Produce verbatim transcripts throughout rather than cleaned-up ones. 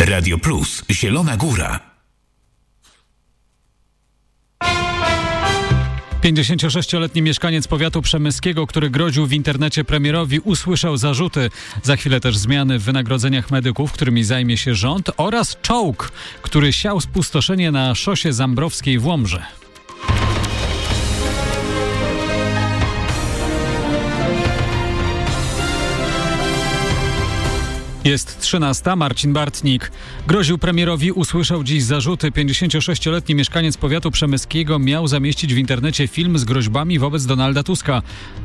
Radio Plus, Zielona Góra. pięćdziesięciosześcioletni mieszkaniec powiatu przemyskiego, który groził w internecie premierowi, usłyszał zarzuty. Za chwilę też zmiany w wynagrodzeniach medyków, którymi zajmie się rząd, oraz czołg, który siał spustoszenie na szosie Zambrowskiej w Łomży. Jest trzynasta. Marcin Bartnik. Groził premierowi, usłyszał dziś zarzuty. pięćdziesięciosześcioletni mieszkaniec powiatu przemyskiego miał zamieścić w internecie film z groźbami wobec Donalda Tuska.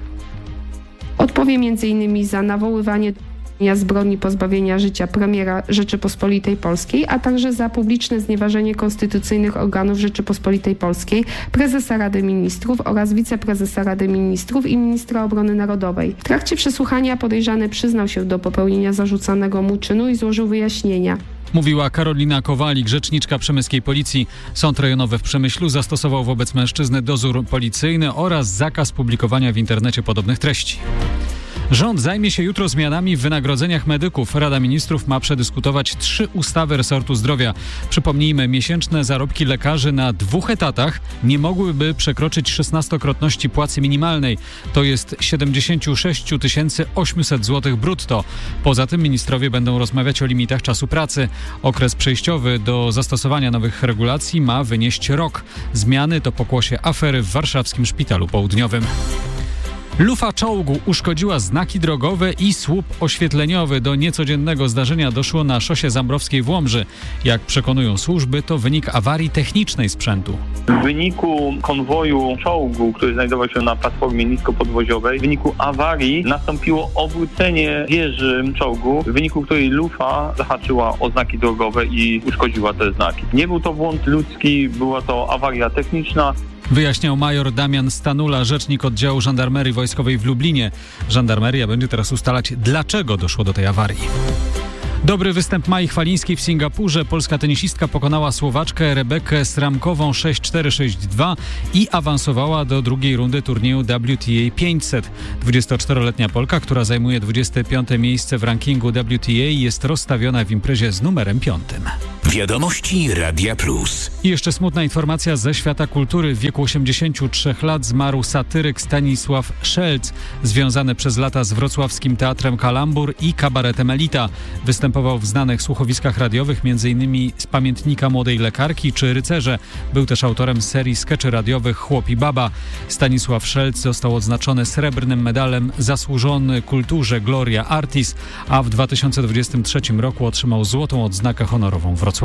Odpowie między innymi za nawoływanie zbrodni pozbawienia życia premiera Rzeczypospolitej Polskiej, a także za publiczne znieważenie konstytucyjnych organów Rzeczypospolitej Polskiej, prezesa Rady Ministrów oraz wiceprezesa Rady Ministrów i ministra obrony narodowej. W trakcie przesłuchania podejrzany przyznał się do popełnienia zarzucanego mu czynu i złożył wyjaśnienia. Mówiła Karolina Kowalik, rzeczniczka przemyskiej policji. Sąd rejonowy w Przemyślu zastosował wobec mężczyzny dozór policyjny oraz zakaz publikowania w internecie podobnych treści. Rząd zajmie się jutro zmianami w wynagrodzeniach medyków. Rada Ministrów ma przedyskutować trzy ustawy resortu zdrowia. Przypomnijmy, miesięczne zarobki lekarzy na dwóch etatach nie mogłyby przekroczyć szesnastokrotności płacy minimalnej. To jest siedemdziesiąt sześć tysięcy osiemset złotych brutto. Poza tym ministrowie będą rozmawiać o limitach czasu pracy. Okres przejściowy do zastosowania nowych regulacji ma wynieść rok. Zmiany to pokłosie afery w warszawskim szpitalu południowym. Lufa czołgu uszkodziła znaki drogowe i słup oświetleniowy. Do niecodziennego zdarzenia doszło na szosie Zambrowskiej w Łomży. Jak przekonują służby, to wynik awarii technicznej sprzętu. W wyniku konwoju czołgu, który znajdował się na platformie niskopodwoziowej, w wyniku awarii nastąpiło obrócenie wieży czołgu, w wyniku której lufa zahaczyła o znaki drogowe i uszkodziła te znaki. Nie był to błąd ludzki, była to awaria techniczna. Wyjaśniał major Damian Stanula, rzecznik oddziału Żandarmerii Wojskowej w Lublinie. Żandarmeria będzie teraz ustalać, dlaczego doszło do tej awarii. Dobry występ Mai Chwalińskiej w Singapurze. Polska tenisistka pokonała Słowaczkę Rebekę Sramkową sześć cztery sześć dwa i awansowała do drugiej rundy turnieju W T A pięćset. dwudziestoczteroletnia Polka, która zajmuje dwudzieste piąte miejsce w rankingu W T A, jest rozstawiona w imprezie z numerem piątym. Wiadomości Radia Plus. I jeszcze smutna informacja ze świata kultury. W wieku osiemdziesięciu trzech lat zmarł satyryk Stanisław Szelc, związany przez lata z wrocławskim Teatrem Kalambur i kabaretem Elita. Występował w znanych słuchowiskach radiowych, m.in. z Pamiętnika Młodej Lekarki czy Rycerze. Był też autorem serii skeczy radiowych Chłop i Baba. Stanisław Szelc został odznaczony srebrnym medalem Zasłużony Kulturze Gloria Artis, a w dwa tysiące dwudziestym trzecim roku otrzymał złotą odznakę honorową Wrocławia.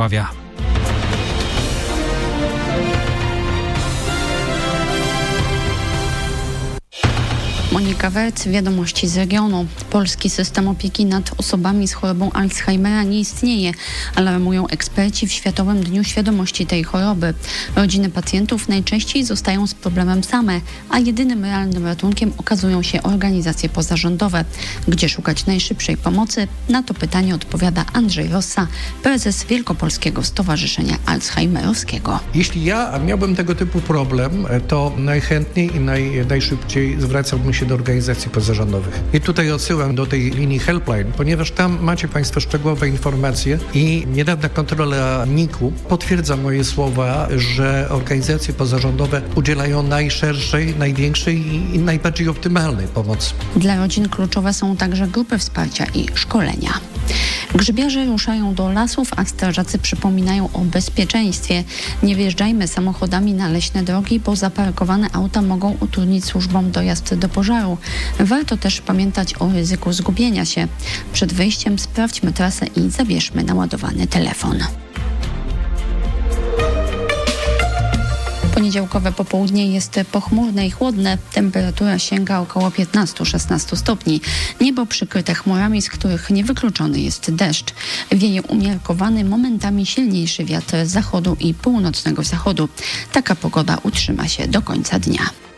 Monika Werc, Wiadomości z regionu. Polski system opieki nad osobami z chorobą Alzheimera nie istnieje, alarmują eksperci w Światowym Dniu Świadomości tej choroby. Rodziny pacjentów najczęściej zostają z problemem same, a jedynym realnym ratunkiem okazują się organizacje pozarządowe. Gdzie szukać najszybszej pomocy? Na to pytanie odpowiada Andrzej Rossa, prezes Wielkopolskiego Stowarzyszenia Alzheimerowskiego. Jeśli ja miałbym tego typu problem, to najchętniej i naj, najszybciej zwracałbym się do organizacji pozarządowych. I tutaj odsyłam do tej linii helpline, ponieważ tam macie Państwo szczegółowe informacje i niedawna kontrola N I K-u potwierdza moje słowa, że organizacje pozarządowe udzielają najszerszej, największej i najbardziej optymalnej pomocy. Dla rodzin kluczowe są także grupy wsparcia i szkolenia. Grzybiarze ruszają do lasów, a strażacy przypominają o bezpieczeństwie. Nie wjeżdżajmy samochodami na leśne drogi, bo zaparkowane auta mogą utrudnić służbom dojazd do pożaru. Warto też pamiętać o ryzyku zgubienia się. Przed wyjściem sprawdźmy trasę i zabierzmy naładowany telefon. Poniedziałkowe popołudnie jest pochmurne i chłodne. Temperatura sięga około piętnaście do szesnastu stopni. Niebo przykryte chmurami, z których niewykluczony jest deszcz. Wieje umiarkowany, momentami silniejszy wiatr z zachodu i północnego zachodu. Taka pogoda utrzyma się do końca dnia.